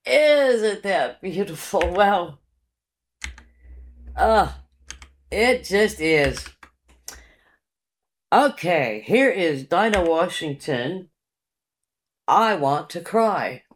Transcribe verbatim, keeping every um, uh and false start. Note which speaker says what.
Speaker 1: Isn't that beautiful? Well, uh, it just is. Okay, here is Dinah Washington. I want to cry.